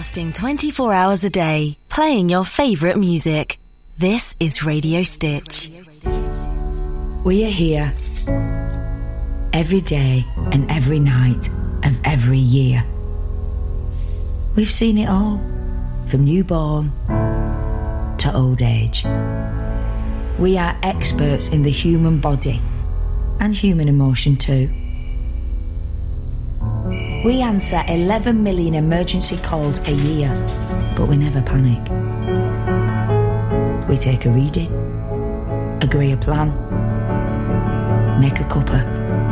Broadcasting 24 hours a day, playing your favourite music. This is Radio Stitch. We are here every day and every night of every year. We've seen it all, from newborn to old age. We are experts in the human body and human emotion too. We answer 11 million emergency calls a year, but we never panic. We take a reading, agree a plan, make a cuppa.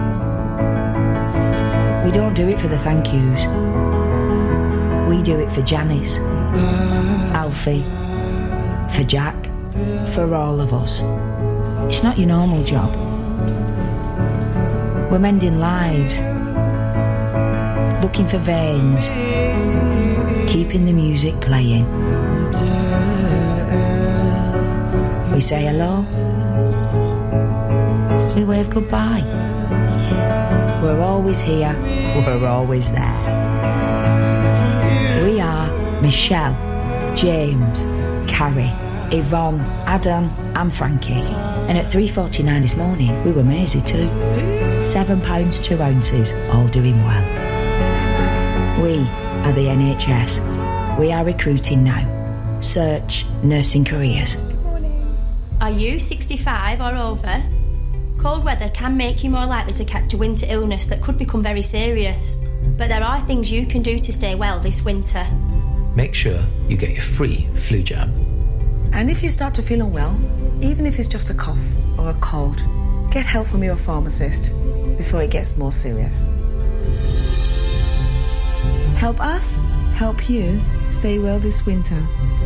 We don't do it for the thank yous. We do it for Janice, Alfie, for Jack, for all of us. It's not your normal job. We're mending lives, looking for veins, keeping the music playing. We say hello, we wave goodbye. We're always here, we're always there. We are Michelle, James, Carrie, Yvonne, Adam and Frankie. And at 3:49 this morning we were Maisie too. £7 2 ounces, all doing well. We are the NHS. We are recruiting now. Search nursing careers. Are you 65 or over? Cold weather can make you more likely to catch a winter illness that could become very serious. But there are things you can do to stay well this winter. Make sure you get your free flu jab. And if you start to feel unwell, even if it's just a cough or a cold, get help from your pharmacist before it gets more serious. Help us, help you stay well this winter.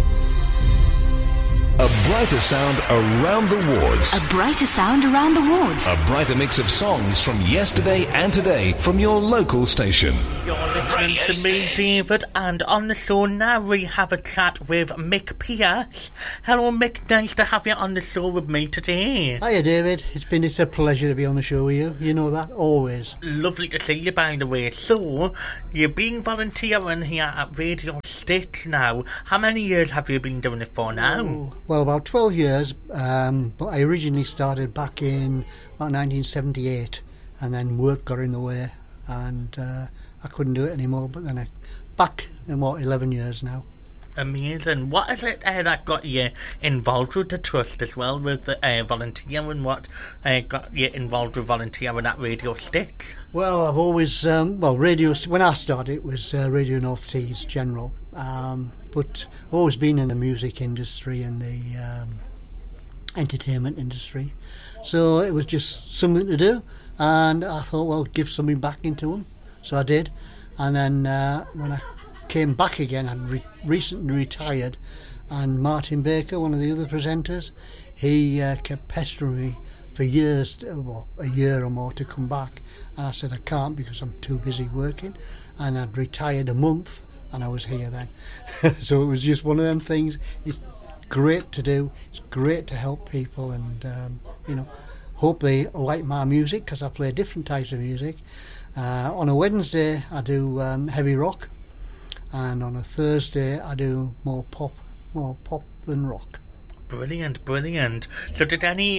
A brighter sound around the wards. A brighter sound around the wards. A brighter mix of songs from yesterday and today from your local station. You're listening to me, David, and on the show now we have a chat with Mick Pierce. Hello, Mick, nice to have you on the show with me today. Hiya, David. It's a pleasure to be on the show with you. You know that, always. Lovely to see you, by the way. So, you've been volunteering here at Radio Stitch now. How many years have you been doing it for now? Well, about 12 years, but I originally started back in about 1978, and then work got in the way, and I couldn't do it anymore, but then back in 11 years now. Amazing. What is it that got you involved with the trust as well, with the volunteering? What got you involved with volunteering at Radio Stitch? Well, I've always, radio, when I started it was Radio North Tees General, but I've always been in the music industry and the entertainment industry, so it was just something to do, and I thought, well, give something back into them, so I did. And then when I came back again, I'd recently retired, and Martin Baker, one of the other presenters, he kept pestering me for years, a year or more, to come back, and I said I can't because I'm too busy working, and I'd retired a month and I was here then. So it was just one of them things. It's great to do, it's great to help people, and hope they like my music, because I play different types of music. On a Wednesday I do heavy rock, and on a Thursday I do more pop than rock. Brilliant, brilliant. So did any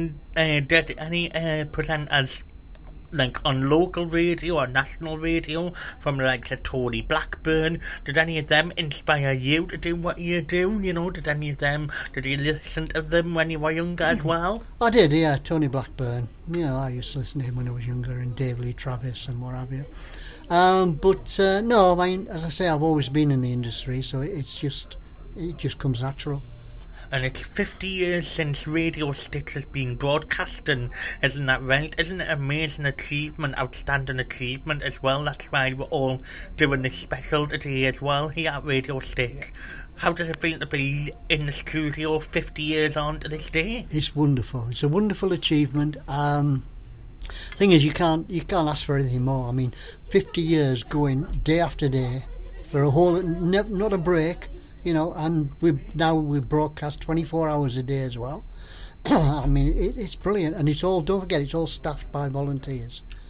presenters, like on local radio or national radio, from like the Tony Blackburn, did any of them inspire you to do what you do? Did you listen to them when you were younger as well? I did, yeah. Tony Blackburn, I used to listen to him when I was younger, and Dave Lee Travis and what have you. No, I mean, as I say, I've always been in the industry, so it just comes natural. And it's 50 years since Radio Stitch has been broadcasting, isn't that right? Isn't it an amazing achievement, outstanding achievement as well? That's why we're all doing this special today as well here at Radio Stitch. How does it feel to be in the studio 50 years on to this day? It's wonderful. It's a wonderful achievement. Thing is, you can't ask for anything more. I mean, 50 years going day after day for a whole, not a break. And we broadcast 24 hours a day as well. I mean, it's brilliant, and don't forget, it's all staffed by volunteers.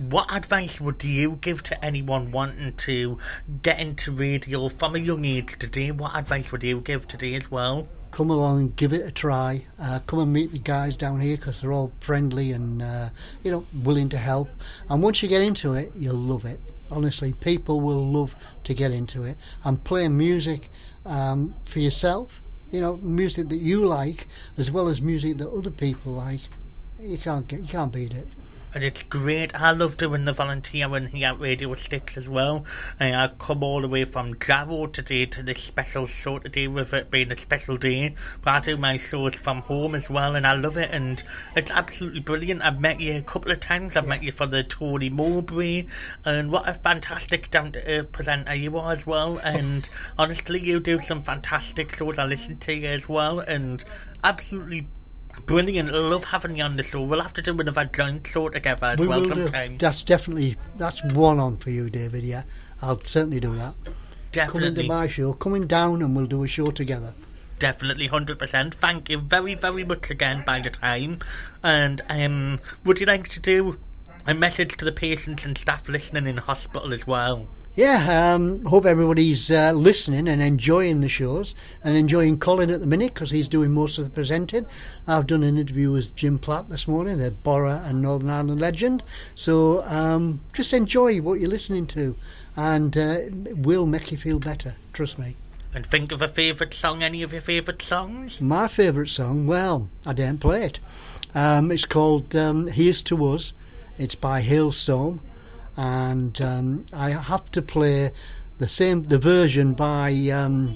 What advice would you give to anyone wanting to get into radio from a young age today? What advice would you give today as well? Come along and give it a try. Come and meet the guys down here because they're all friendly and willing to help. And once you get into it, you'll love it. Honestly, people will love to get into it and play music for yourself. Music that you like as well as music that other people like. You can't beat it. And it's great. I love doing the volunteering here at Radio Sticks as well. And I've come all the way from Jarrow today to this special show today, with it being a special day. But I do my shows from home as well, and I love it, and it's absolutely brilliant. I've met you a couple of times. I've met you for the Tony Mowbray, and what a fantastic down-to-earth presenter you are as well. And honestly, you do some fantastic shows. I listen to you as well, and absolutely brilliant. I love having you on the show. We'll have to do another joint show together as well sometime. That's one on for you, David. Yeah, I'll certainly do that. Definitely. Come into my show, coming down, and we'll do a show together. Definitely, 100%. Thank you very, very much again by the time. And would you like to do a message to the patients and staff listening in hospital as well? Yeah, hope everybody's listening and enjoying the shows and enjoying Colin at the minute because he's doing most of the presenting. I've done an interview with Jim Platt this morning, the Borough and Northern Ireland legend. So just enjoy what you're listening to, and it will make you feel better, trust me. And think of a favourite song, any of your favourite songs? My favourite song, well, I daren't play it. It's called Here's to Us. It's by Hailstorm. And I have to play the version by I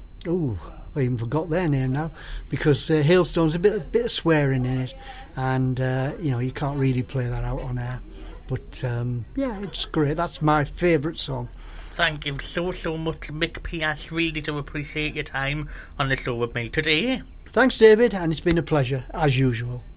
even forgot their name now, because Hailstorm's a bit of swearing in it, and you can't really play that out on air. But yeah, it's great. That's my favourite song. Thank you so much, Mick P.S. Really do appreciate your time on the show with me today. Thanks, David, and it's been a pleasure as usual.